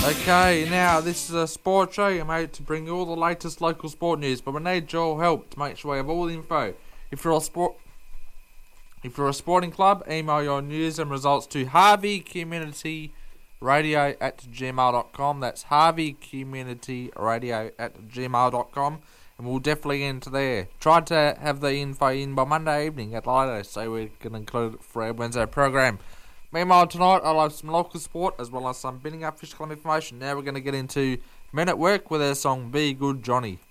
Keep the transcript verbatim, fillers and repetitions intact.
Okay, now this is a sport show you made to bring you all the latest local sport news, but we need your help to make sure we have all the info. If you're a sport, if you're a sporting club, email your news and results to Harvey Community Radio at gmail dot com. That's Harvey Community Radio at gmail dot com, and we'll definitely get into there. Try to have the info in by Monday evening at the latest, so we can include it for our Wednesday program. Meanwhile, tonight I'll have some local sport as well as some Binning Up Fish Club information. Now we're going to get into Men at Work with their song Be Good Johnny.